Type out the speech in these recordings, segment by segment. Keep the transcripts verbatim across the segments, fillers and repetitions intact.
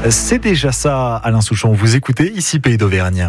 C'est déjà ça, Alain Souchon. Vous écoutez ici Pays d'Auvergne.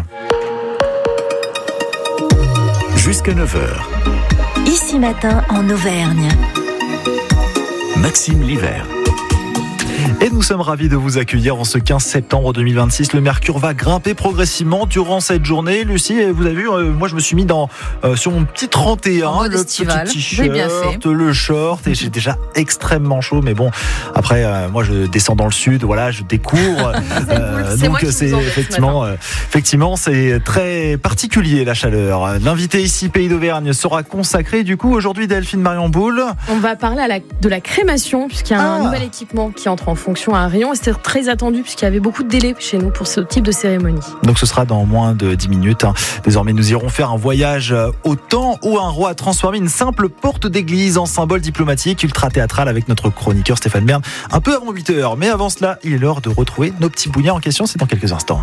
Jusqu'à neuf heures. Ici matin en Auvergne. Maxime Livert. Et nous sommes ravis de vous accueillir en ce quinze septembre deux mille vingt-six. Le mercure va grimper progressivement durant cette journée. Lucie, vous avez vu, euh, moi je me suis mis dans, euh, sur mon petit trente et un, le estival. petit t-shirt, bien fait. Le short, et j'ai déjà extrêmement chaud. Mais bon, après, euh, moi je descends dans le sud, voilà, je découvre. euh, c'est donc c'est effectivement, euh, effectivement, c'est très particulier la chaleur. L'invité ici, Pays d'Auvergne, sera consacré du coup aujourd'hui Delphine Marion Boule. On va parler à la, de la crémation, puisqu'il y a ah. un nouvel équipement qui entre en fonction à Rion, et c'était très attendu puisqu'il y avait beaucoup de délais chez nous pour ce type de cérémonie. Donc ce sera dans moins de dix minutes. Désormais nous irons faire un voyage au temps où un roi a transformé une simple porte d'église en symbole diplomatique ultra théâtral avec notre chroniqueur Stéphane Bern un peu avant huit heures. Mais avant cela, il est l'heure de retrouver nos petits bougnats en question, c'est dans quelques instants.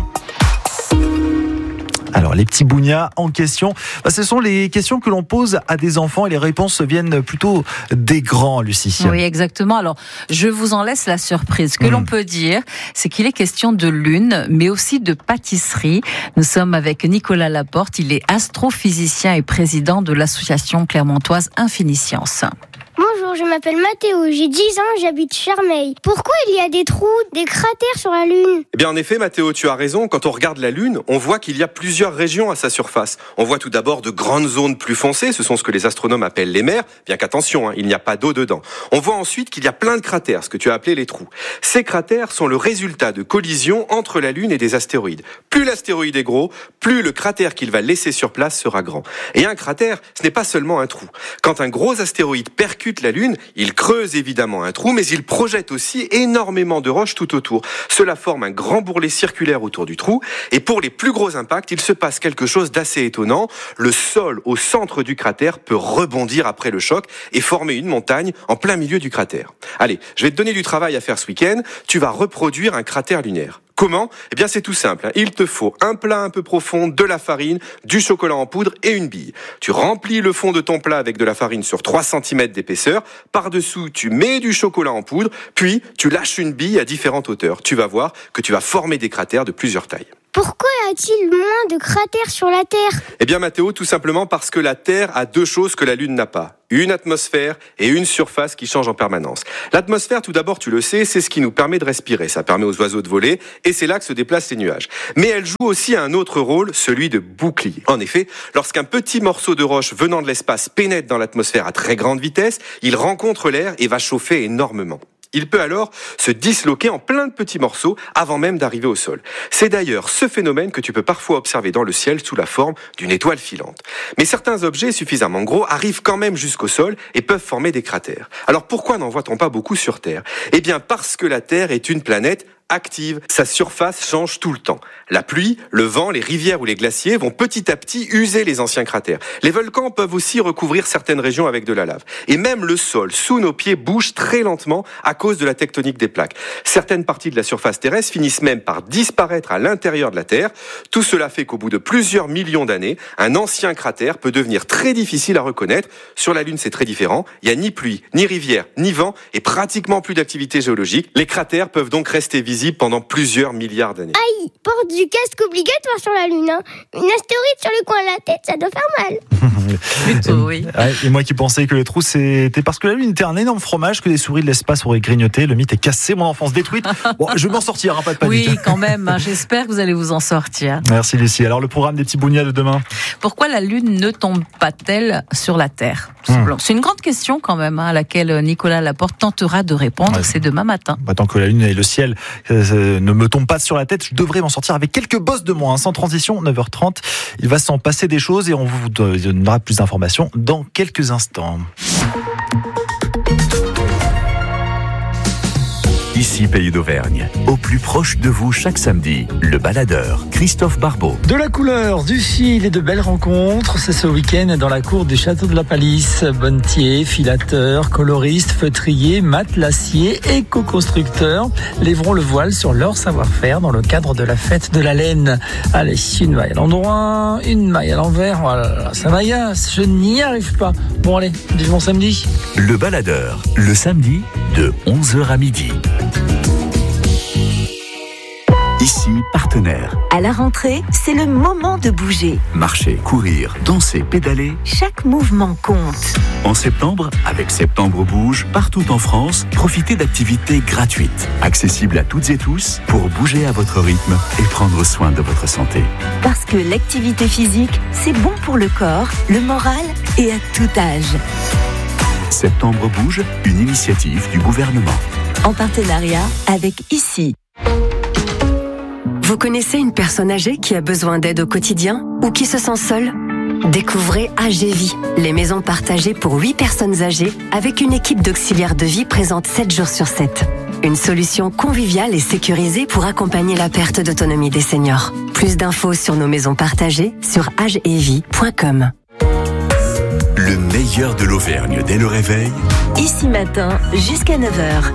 Alors, les petits bougnats en question, bah, ce sont les questions que l'on pose à des enfants et les réponses viennent plutôt des grands, Lucie. Oui, exactement. Alors, je vous en laisse la surprise. Ce que mmh. l'on peut dire, c'est qu'il est question de lune, mais aussi de pâtisserie. Nous sommes avec Nicolas Laporte. Il est astrophysicien et président de l'association clermontoise Infiniscience. Bonjour, je m'appelle Mathéo, j'ai dix ans, j'habite Charmeil. Pourquoi il y a des trous, des cratères sur la Lune ? Eh bien en effet Mathéo, tu as raison, quand on regarde la Lune, on voit qu'il y a plusieurs régions à sa surface. On voit tout d'abord de grandes zones plus foncées, ce sont ce que les astronomes appellent les mers, bien qu'attention, hein, il n'y a pas d'eau dedans. On voit ensuite qu'il y a plein de cratères, ce que tu as appelé les trous. Ces cratères sont le résultat de collisions entre la Lune et des astéroïdes. Plus l'astéroïde est gros, plus le cratère qu'il va laisser sur place sera grand. Et un cratère, ce n'est pas seulement un trou. Quand un gros astéroïde percute la Lune, il creuse évidemment un trou, mais il projette aussi énormément de roches tout autour. Cela forme un grand bourrelet circulaire autour du trou, et pour les plus gros impacts, il se passe quelque chose d'assez étonnant. Le sol au centre du cratère peut rebondir après le choc et former une montagne en plein milieu du cratère. Allez, je vais te donner du travail à faire ce week-end. Tu vas reproduire un cratère lunaire. Comment ? Eh bien, c'est tout simple. Il te faut un plat un peu profond, de la farine, du chocolat en poudre et une bille. Tu remplis le fond de ton plat avec de la farine sur trois centimètres d'épaisseur. Par-dessous, tu mets du chocolat en poudre, puis tu lâches une bille à différentes hauteurs. Tu vas voir que tu vas former des cratères de plusieurs tailles. Pourquoi y a-t-il moins de cratères sur la Terre ? Eh bien Mathéo, tout simplement parce que la Terre a deux choses que la Lune n'a pas. Une atmosphère et une surface qui changent en permanence. L'atmosphère, tout d'abord, tu le sais, c'est ce qui nous permet de respirer. Ça permet aux oiseaux de voler et c'est là que se déplacent les nuages. Mais elle joue aussi un autre rôle, celui de bouclier. En effet, lorsqu'un petit morceau de roche venant de l'espace pénètre dans l'atmosphère à très grande vitesse, il rencontre l'air et va chauffer énormément. Il peut alors se disloquer en plein de petits morceaux avant même d'arriver au sol. C'est d'ailleurs ce phénomène que tu peux parfois observer dans le ciel sous la forme d'une étoile filante. Mais certains objets suffisamment gros arrivent quand même jusqu'au sol et peuvent former des cratères. Alors pourquoi n'en voit-on pas beaucoup sur Terre ? Eh bien parce que la Terre est une planète active, sa surface change tout le temps. La pluie, le vent, les rivières ou les glaciers vont petit à petit user les anciens cratères. Les volcans peuvent aussi recouvrir certaines régions avec de la lave. Et même le sol sous nos pieds bouge très lentement à cause de la tectonique des plaques. Certaines parties de la surface terrestre finissent même par disparaître à l'intérieur de la Terre. Tout cela fait qu'au bout de plusieurs millions d'années, un ancien cratère peut devenir très difficile à reconnaître. Sur la Lune, c'est très différent. Il n'y a ni pluie, ni rivière, ni vent et pratiquement plus d'activité géologique. Les cratères peuvent donc rester visibles pendant plusieurs milliards d'années. Aïe, porte du casque obligatoire sur la Lune. Hein. Une astéroïde sur le coin de la tête, ça doit faire mal. Plutôt, oui. Et moi qui pensais que le trou c'était parce que la Lune était un énorme fromage que les souris de l'espace auraient grignoté. Le mythe est cassé, mon enfance détruite. Bon, je vais m'en sortir, hein, pas de panique. Oui, quand même. Hein, j'espère que vous allez vous en sortir. Merci Lucie. Alors le programme des petits bougnats de demain. Pourquoi la Lune ne tombe pas-t-elle sur la Terre ? Mmh. C'est une grande question quand même, hein, à laquelle Nicolas Laporte tentera de répondre. Ouais. C'est demain matin. Bah, tant que la Lune et le ciel euh, ne me tombent pas sur la tête, je devrais m'en sortir avec quelques bosses de moins. Hein. Sans transition, neuf heures trente, il va s'en passer des choses et on vous donnera plus d'informations dans quelques instants. Ici Pays d'Auvergne, au plus proche de vous chaque samedi, le baladeur Christophe Barbeau. De la couleur, du fil et de belles rencontres, c'est ce week-end dans la cour du château de la Palisse. Bonnetiers, filateurs, coloristes, feutriers, matelassiers, éco-constructeurs lèveront le voile sur leur savoir-faire dans le cadre de la fête de la laine. Allez, une maille à l'endroit, une maille à l'envers, voilà, ça m'agace, je n'y arrive pas. Bon allez, vivement samedi. Le baladeur, le samedi de onze heures à midi. Ici, partenaire. À la rentrée, c'est le moment de bouger. Marcher, courir, danser, pédaler. Chaque mouvement compte. En septembre, avec Septembre Bouge, partout en France, profitez d'activités gratuites, accessibles à toutes et tous, pour bouger à votre rythme et prendre soin de votre santé. Parce que l'activité physique, c'est bon pour le corps, le moral et à tout âge. Septembre Bouge, une initiative du gouvernement. En partenariat avec Ici. Vous connaissez une personne âgée qui a besoin d'aide au quotidien ou qui se sent seule ? Découvrez A G Vie, les maisons partagées pour huit personnes âgées avec une équipe d'auxiliaires de vie présente sept jours sur sept. Une solution conviviale et sécurisée pour accompagner la perte d'autonomie des seniors. Plus d'infos sur nos maisons partagées sur agevie point com. Le meilleur de l'Auvergne dès le réveil. Ici matin, jusqu'à neuf heures.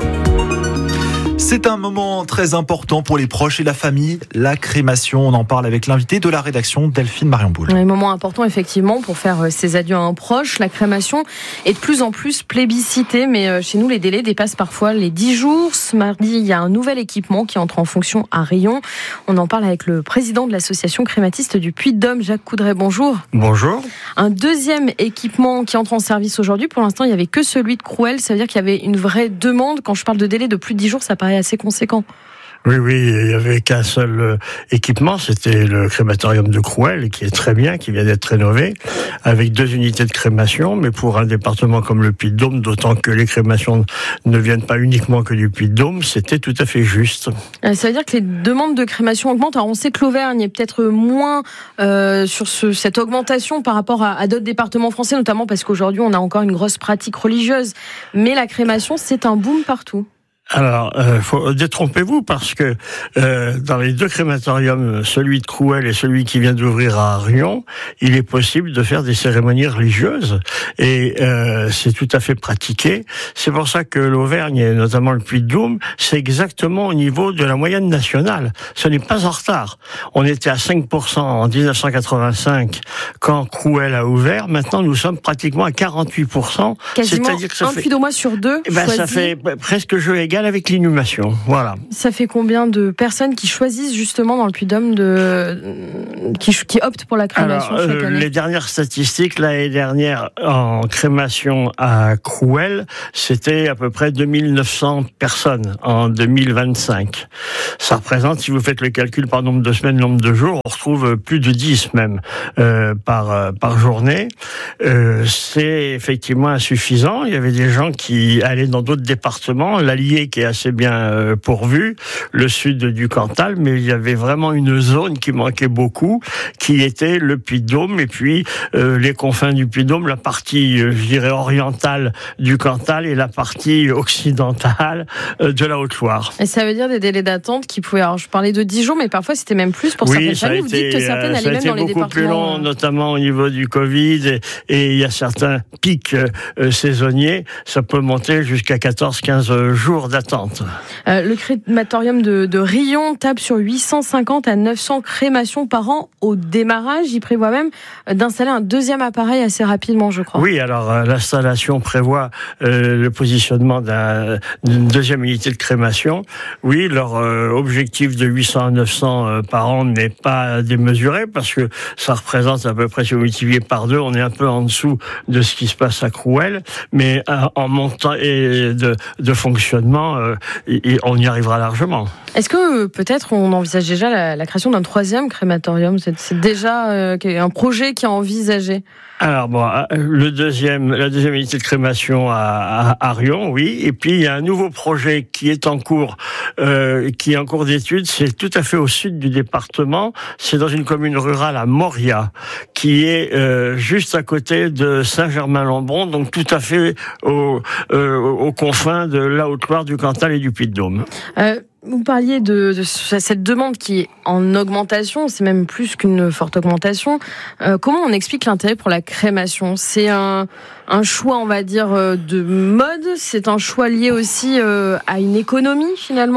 C'est un moment très important pour les proches et la famille, la crémation. On en parle avec l'invité de la rédaction, Delphine Marion-Boule. Un moment important, effectivement, pour faire ses adieux à un proche. La crémation est de plus en plus plébiscitée, mais chez nous, les délais dépassent parfois les dix jours. Ce mardi, il y a un nouvel équipement qui entre en fonction à Riom. On en parle avec le président de l'association crématiste du Puy-de-Dôme, Jacques Coudray. Bonjour. Bonjour. Un deuxième équipement qui entre en service aujourd'hui. Pour l'instant, il n'y avait que celui de Crouel. Ça veut dire qu'il y avait une vraie demande. Quand je parle de délai de plus de dix jours, ça paraît assez conséquent. Oui, oui, il n'y avait qu'un seul euh, équipement, c'était le crématorium de Crouel, qui est très bien, qui vient d'être rénové, avec deux unités de crémation, mais pour un département comme le Puy-de-Dôme, d'autant que les crémations ne viennent pas uniquement que du Puy-de-Dôme, c'était tout à fait juste. Ça veut dire que les demandes de crémation augmentent. Alors on sait que l'Auvergne est peut-être moins euh, sur ce, cette augmentation par rapport à, à d'autres départements français, notamment parce qu'aujourd'hui on a encore une grosse pratique religieuse, mais la crémation c'est un boom partout. Alors, euh, faut, détrompez-vous parce que euh, dans les deux crématoriums, celui de Crouel et celui qui vient d'ouvrir à Riom, il est possible de faire des cérémonies religieuses et euh, c'est tout à fait pratiqué. C'est pour ça que l'Auvergne et notamment le Puy-de-Dôme, c'est exactement au niveau de la moyenne nationale. Ce n'est pas en retard. On était à cinq pour cent en dix-neuf cent quatre-vingt-cinq quand Crouel a ouvert. Maintenant, nous sommes pratiquement à quarante-huit pour cent. Quasiment C'est-à-dire que ça un fait... puy-de-dômois sur deux. Eh ben, ça fait presque jeu égal avec l'inhumation, voilà. Ça fait combien de personnes qui choisissent justement dans le Puy-de-Dôme de qui, qui optent pour la crémation Alors, chaque euh, année ? Les dernières statistiques l'année dernière en crémation à Crouel, c'était à peu près deux mille neuf cents personnes en deux mille vingt-cinq. Ça représente, si vous faites le calcul par nombre de semaines, nombre de jours, on retrouve plus de dix même euh, par euh, par journée. Euh, c'est effectivement insuffisant. Il y avait des gens qui allaient dans d'autres départements, l'Allier qui est assez bien euh, pourvu, le sud du Cantal, mais il y avait vraiment une zone qui manquait beaucoup, qui était le Puy-de-Dôme, et puis euh, les confins du Puy-de-Dôme, la partie, euh, je dirais, orientale du Cantal et la partie occidentale euh, de la Haute-Loire. Et ça veut dire des délais d'attente qui pouvaient, alors je parlais de dix jours, mais parfois c'était même plus pour oui, certaines familles. Vous dites que certaines euh, allaient même dans les départements. Ça a été beaucoup plus long, notamment au niveau du Covid, et, et il y a certains pics euh, saisonniers, ça peut monter jusqu'à quatorze à quinze jours d'attente. Euh, le crématorium de, de Riom tape sur huit cent cinquante à neuf cents crémations par an au démarrage. Il prévoit même d'installer un deuxième appareil assez rapidement, je crois. Oui, alors euh, l'installation prévoit euh, le positionnement d'un, d'une deuxième unité de crémation. Oui, leur euh, objectif de huit cents à neuf cents euh, par an n'est pas démesuré parce que ça représente à peu près, si vous multipliez par deux, on est un peu en dessous de ce qui se passe à Crouel, mais euh, en montant et de, de fonctionnement, euh, et on y arrivera largement. Est-ce que euh, peut-être on envisage déjà la, la création d'un troisième crématorium ? C'est, c'est déjà euh, un projet qui est envisagé. Alors bon, le deuxième, la deuxième unité de crémation à, à, à Riom, oui. Et puis il y a un nouveau projet qui est en cours, euh, qui est en cours d'étude. C'est tout à fait au sud du département. C'est dans une commune rurale à Moria, qui est euh, juste à côté de Saint-Germain-Lambron, donc tout à fait au, euh, aux confins de la Haute-Loire, du Cantal et du Puy-de-Dôme. Euh... Vous parliez de, de cette demande qui est en augmentation, c'est même plus qu'une forte augmentation. Euh, comment on explique l'intérêt pour la crémation ? C'est un, un choix, on va dire, de mode, c'est un choix lié aussi euh, à une économie finalement ?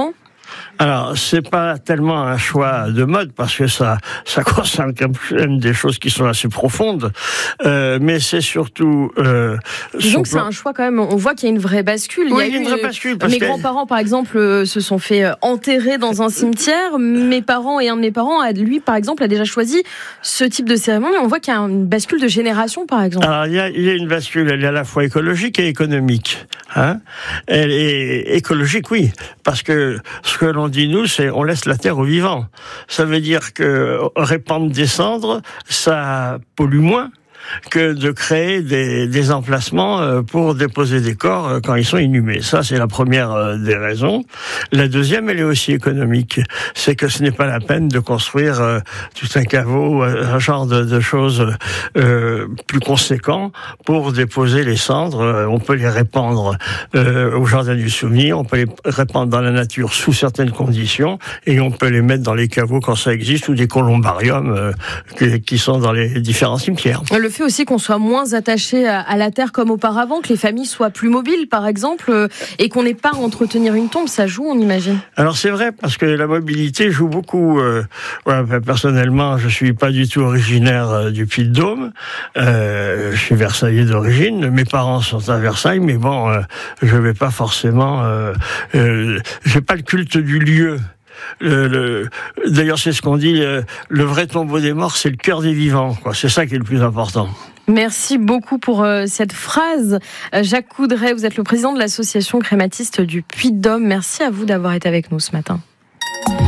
Alors, c'est pas tellement un choix de mode, parce que ça, ça concerne quand même des choses qui sont assez profondes, euh, mais c'est surtout... Euh, Disons que plan... c'est un choix quand même, on voit qu'il y a une vraie bascule. Oui, il y a une vraie bascule. Parce mes que... grands-parents, par exemple, se sont fait enterrer dans un cimetière. Mes parents et un de mes parents, lui, par exemple, a déjà choisi ce type de cérémonie. On voit qu'il y a une bascule de génération, par exemple. Alors, il y a, il y a une bascule, elle est à la fois écologique et économique. Hein, elle est écologique, oui, parce que ce que l'on dit, nous, c'est on laisse la terre aux vivants. Ça veut dire que répandre des cendres, ça pollue moins que de créer des, des emplacements pour déposer des corps quand ils sont inhumés. Ça, c'est la première des raisons. La deuxième, elle est aussi économique. C'est que ce n'est pas la peine de construire euh, tout un caveau, un genre de, de choses euh, plus conséquents pour déposer les cendres. On peut les répandre euh, au jardin du souvenir, on peut les répandre dans la nature sous certaines conditions, et on peut les mettre dans les caveaux quand ça existe, ou des columbariums euh, qui, qui sont dans les différents cimetières. Le fait aussi qu'on soit moins attaché à la terre comme auparavant, que les familles soient plus mobiles, par exemple, et qu'on n'ait pas à entretenir une tombe, ça joue, on imagine. Alors c'est vrai, parce que la mobilité joue beaucoup. Euh, ouais, personnellement, je suis pas du tout originaire euh, du Puy-de-Dôme. Euh, je suis versaillais d'origine. Mes parents sont à Versailles, mais bon, euh, je vais pas forcément. Euh, euh, j'ai pas le culte du lieu. Le, le, d'ailleurs, c'est ce qu'on dit, le, le vrai tombeau des morts, c'est le cœur des vivants, quoi. C'est ça qui est le plus important. Merci beaucoup pour euh, cette phrase. Euh, Jacques Coudray, vous êtes le président de l'association crématiste du Puy-de-Dôme. Merci à vous d'avoir été avec nous ce matin.